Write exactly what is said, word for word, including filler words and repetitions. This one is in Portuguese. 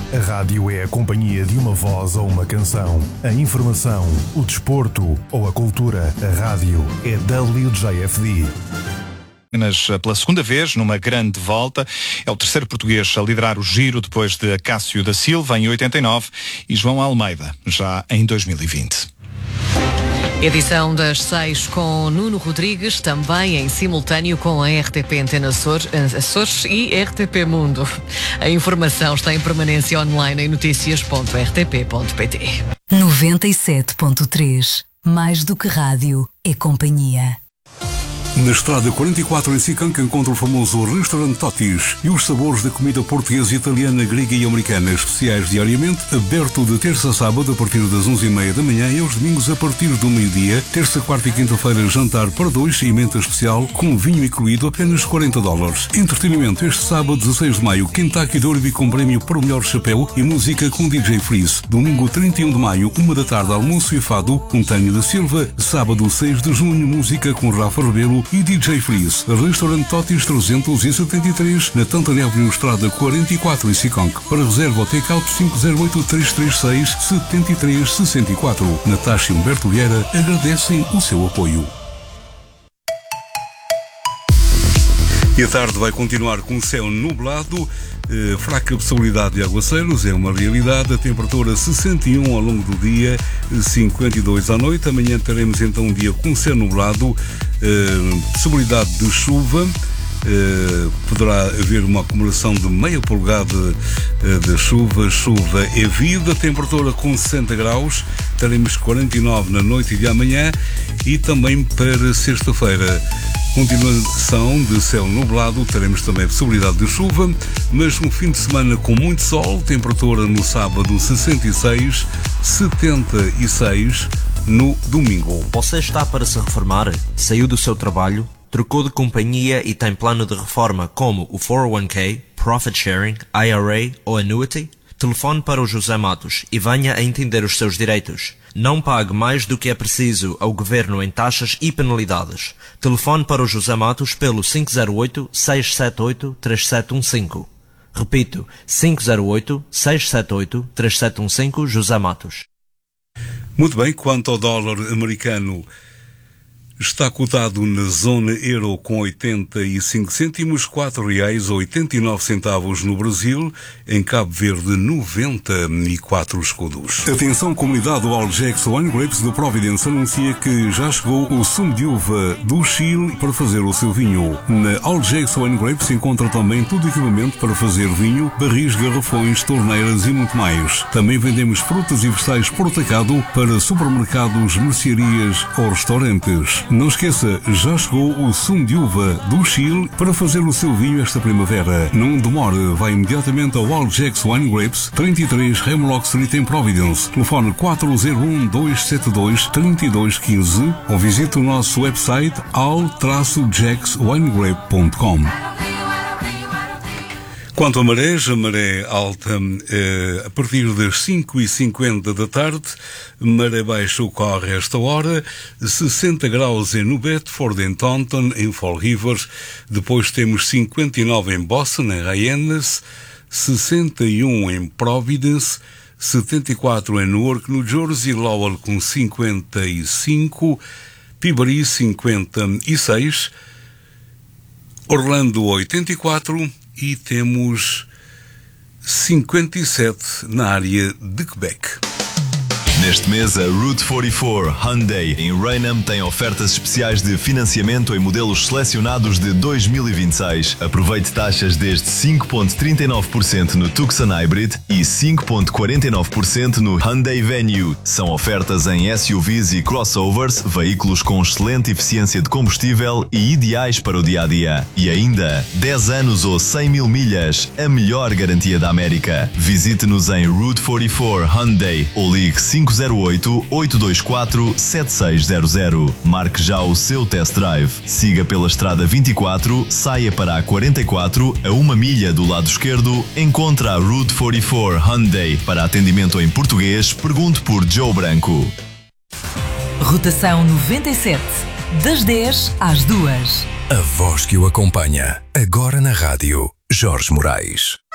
A rádio é a companhia de uma voz ou uma canção. A informação, o desporto ou a cultura. A rádio é W J F D. Mas pela segunda vez, numa grande volta, é o terceiro português a liderar o Giro depois de Acácio da Silva em oitenta e nove e João Almeida já em dois mil e vinte. Edição das seis com Nuno Rodrigues, também em simultâneo com a R T P Antena Açores e R T P Mundo. A informação está em permanência online em noticias ponto r t p ponto p t. noventa e sete ponto três. Mais do que rádio, é companhia. Na estrada quarenta e quatro em Sicanca encontra o famoso restaurante Totis e os sabores da comida portuguesa, italiana, grega e americana, especiais diariamente, aberto de terça a sábado a partir das onze e meia da manhã e aos domingos a partir do meio-dia, terça, quarta e quinta-feira jantar para dois e menta especial com vinho incluído apenas quarenta dólares. Entretenimento este sábado dezasseis de maio, Kentucky Derby com prémio para o melhor chapéu e música com D J Freeze. Domingo trinta e um de maio, uma da tarde, almoço e fado com Tânia da Silva. Sábado seis de junho, música com Rafa Rebelo e D J Freeze. Restaurante Totis trezentos e setenta e três, na Tantana Avenue Estrada quarenta e quatro em Sicanca. Para reserva, o take-out cinco zero oito, três três seis, sete três seis quatro. Natasha e Humberto Vieira agradecem o seu apoio. E a tarde vai continuar com o céu nublado, eh, fraca possibilidade de aguaceiros, é uma realidade. A temperatura sessenta e um ao longo do dia, cinquenta e dois à noite. Amanhã teremos então um dia com céu nublado, eh, possibilidade de chuva. Uh, poderá haver uma acumulação de meia polegada uh, de chuva. Chuva é vida, temperatura com sessenta graus, teremos quarenta e nove na noite de amanhã e também para sexta-feira. Continuação de céu nublado, teremos também a possibilidade de chuva, mas um fim de semana com muito sol, temperatura no sábado sessenta e seis, setenta e seis no domingo. Você está para se reformar? Saiu do seu trabalho? Trocou de companhia e tem plano de reforma como o quatro oh one k, Profit Sharing, I R A ou Annuity? Telefone para o José Matos e venha a entender os seus direitos. Não pague mais do que é preciso ao Governo em taxas e penalidades. Telefone para o José Matos pelo cinco zero oito, seis sete oito, três sete um cinco. Repito, cinco zero oito, seis sete oito, três sete um cinco, José Matos. Muito bem, quanto ao dólar americano, está cotado na zona euro com oitenta e cinco cêntimos, quatro reais oitenta e nove centavos no Brasil, em Cabo Verde noventa e quatro escudos. Atenção, comunidade, o Algex Wine Grapes de Providence anuncia que já chegou o sumo de uva do Chile para fazer o seu vinho. Na Algex Wine Grapes encontra também todo o equipamento para fazer vinho, barris, garrafões, torneiras e muito mais. Também vendemos frutas e vegetais por atacado para supermercados, mercearias ou restaurantes. Não esqueça, já chegou o sumo de uva do Chile para fazer o seu vinho esta primavera. Não demore, vai imediatamente ao Algex Wine Grapes, trinta e três Hemlock Street em Providence. Telefone quatro zero um, dois sete dois, três dois um cinco ou visite o nosso website al jax wine grape ponto com. Quanto a marés, a maré alta eh, a partir das cinco e cinquenta da tarde, maré baixa ocorre a esta hora, sessenta graus em New Bedford, em Taunton, em Fall River, depois temos cinquenta e nove em Boston, em Hyannis, sessenta e um em Providence, setenta e quatro em Newark, New Jersey, Lowell com cinquenta e cinco, Peabody cinquenta e seis, Orlando oitenta e quatro, e temos cinquenta e sete na área de Quebec. Neste mês, a Route quarenta e quatro Hyundai em Raynham tem ofertas especiais de financiamento em modelos selecionados de dois mil e vinte e seis. Aproveite taxas desde cinco vírgula trinta e nove por cento no Tucson Hybrid e cinco vírgula quarenta e nove por cento no Hyundai Venue. São ofertas em S U Vs e crossovers, veículos com excelente eficiência de combustível e ideais para o dia-a-dia. E ainda, dez anos ou cem mil milhas, a melhor garantia da América. Visite-nos em Route quarenta e quatro Hyundai ou ligue cinco zero oito, oito dois quatro, sete seis zero zero. Marque já o seu test drive. Siga pela estrada vinte e quatro, saia para a quarenta e quatro, a uma milha do lado esquerdo, encontra a Route quarenta e quatro Hyundai. Para atendimento em português, pergunte por Joe Branco. Rotação noventa e sete, das dez às duas. A voz que o acompanha, agora na rádio, Jorge Moraes.